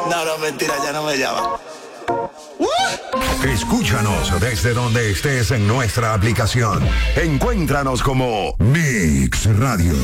No, no, mentira, ya no me llama. Escúchanos desde donde estés en nuestra aplicación. Encuéntranos como Mix Radio.